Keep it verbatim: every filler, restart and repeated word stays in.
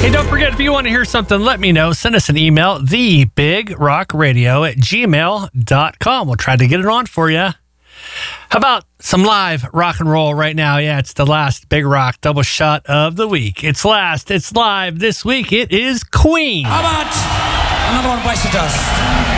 Hey, don't forget, if you want to hear something, let me know. Send us an email, the big rock radio at gmail dot com. We'll try to get it on for you. How about some live rock and roll right now? Yeah, it's the last Big Rock double shot of the week. It's last. It's live this week. It is Queen. How about another one bites the dust?